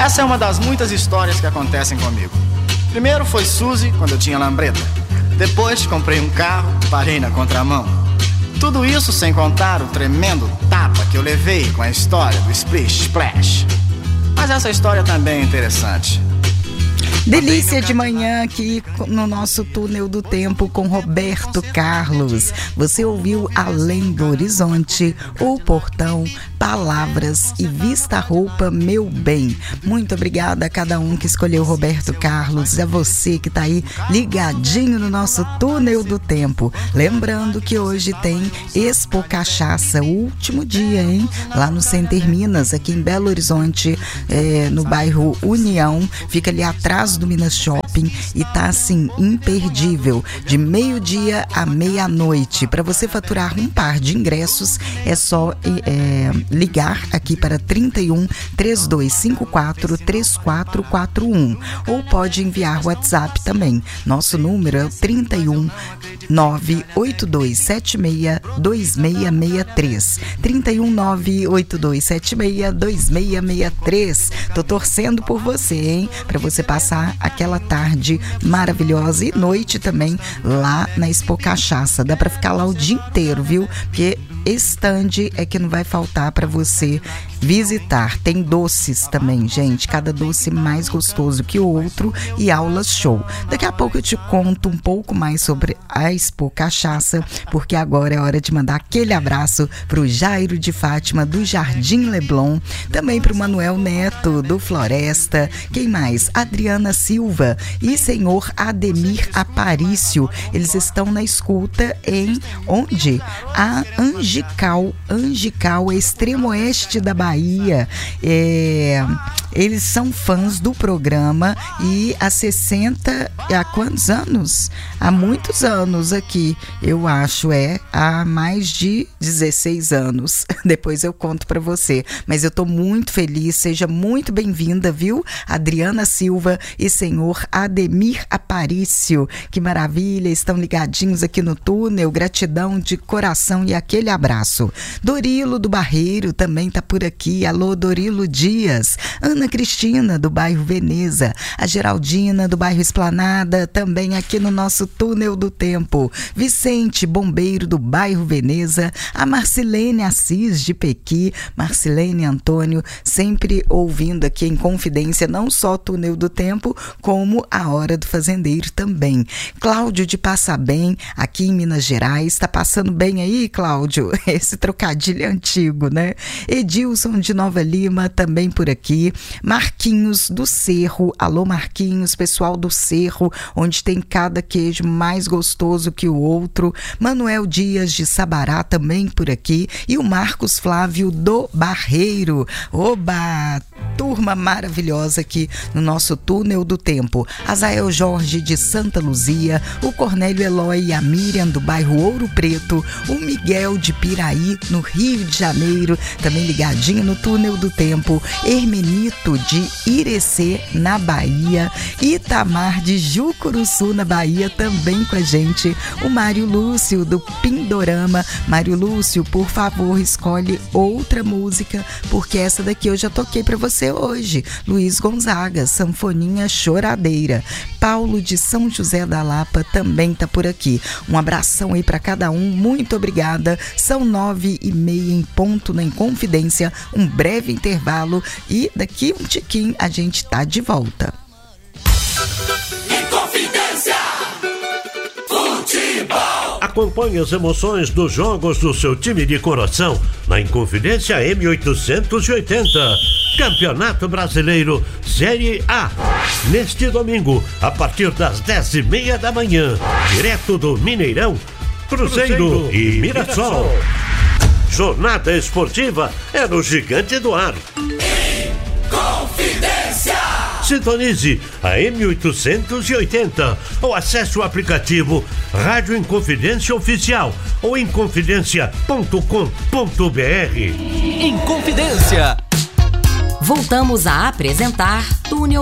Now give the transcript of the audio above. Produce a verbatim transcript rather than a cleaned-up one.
Essa é uma das muitas histórias que acontecem comigo. Primeiro foi Suzy, quando eu tinha lambreta. Depois comprei um carro, parei na contramão. Tudo isso sem contar o tremendo tapa que eu levei com a história do Splish Splash. Mas essa história também é interessante. Delícia de manhã aqui no nosso Túnel do Tempo com Roberto Carlos. Você ouviu Além do Horizonte, O Portão, Palavras e Vista Roupa, Meu Bem. Muito obrigada a cada um que escolheu Roberto Carlos, a você que tá aí ligadinho no nosso Túnel do Tempo. Lembrando que hoje tem Expo Cachaça, o último dia, hein? Lá no Center Minas, aqui em Belo Horizonte, é, no bairro União, fica ali atrás do Minas Shopping e tá assim imperdível, de meio-dia à meia-noite. Para você faturar um par de ingressos é só é, ligar aqui para trinta e um, três dois cinco quatro, três quatro quatro um ou pode enviar WhatsApp também. Nosso número é o trinta e um, nove oito dois sete seis, dois seis seis três, trinta e um, nove oito dois sete seis, dois seis seis três. Tô torcendo por você, hein? Para você passar aquela tarde maravilhosa e noite também lá na Expo Cachaça. Dá pra ficar lá o dia inteiro, viu? Porque stand é que não vai faltar para você visitar. Tem doces também, gente, cada doce mais gostoso que o outro e aulas show. Daqui a pouco eu te conto um pouco mais sobre a Expo Cachaça, porque agora é hora de mandar aquele abraço pro Jairo de Fátima do Jardim Leblon, também pro Manuel Neto do Floresta, quem mais? Adriana Silva e senhor Ademir Aparício. Eles estão na escuta em onde? A Angical, Angical, extremo oeste da Bahia. É, eles são fãs do programa e há sessenta, há quantos anos? Há muitos anos aqui, eu acho, é, há mais de dezesseis anos. Depois eu conto pra você, mas eu tô muito feliz, seja muito bem-vinda, viu? Adriana Silva e senhor Ademir Aparício, que maravilha, estão ligadinhos aqui no túnel, gratidão de coração e aquele abraço. Dorilo do Barreiro também tá por aqui, alô Dorilo Dias, Ana Cristina do bairro Veneza, a Geraldina do bairro Esplanada também aqui no nosso Túnel do Tempo, Vicente Bombeiro do bairro Veneza, a Marcilene Assis de Pequi, Marcilene Antônio sempre ouvindo aqui em Confidência, não só Túnel do Tempo, como a Hora do Fazendeiro também. Cláudio de Passabem, aqui em Minas Gerais, tá passando bem aí, Cláudio? Esse trocadilho antigo, né? Edilson de Nova Lima, também por aqui. Marquinhos do Cerro, alô Marquinhos, pessoal do Cerro, onde tem cada queijo mais gostoso que o outro. Manuel Dias de Sabará, também por aqui. E o Marcos Flávio do Barreiro. Oba! Turma maravilhosa aqui no nosso Túnel do Tempo. Azael Jorge de Santa Luzia, o Cornélio Eloy e a Miriam do bairro Ouro Preto, o Miguel de Piraí, no Rio de Janeiro, também ligadinho no Túnel do Tempo, Hermenito de Irecê, na Bahia, Itamar de Jucuruçu, na Bahia, também com a gente, o Mário Lúcio do Pindorama. Mário Lúcio, por favor, escolhe outra música, porque essa daqui eu já toquei pra você hoje. Luiz Gonzaga, Sanfoninha Choradeira. Paulo de São José da Lapa também tá por aqui. Um abração aí pra cada um, muito obrigada. São nove e meia em ponto na Inconfidência, um breve intervalo e daqui um tiquinho a gente tá de volta. Inconfidência Futebol. Acompanhe as emoções dos jogos do seu time de coração na Inconfidência M oitocentos e oitenta. Campeonato Brasileiro Série A. Neste domingo, a partir das dez e meia da manhã, direto do Mineirão, Cruzeiro, Cruzeiro e Mirassol. Mirassol. Jornada esportiva é no Gigante do Ar. Inconfidência. Sintonize a M oitocentos e oitenta ou acesse o aplicativo Rádio Inconfidência Oficial ou inconfidência ponto com ponto br. Inconfidência. Voltamos a apresentar Túnel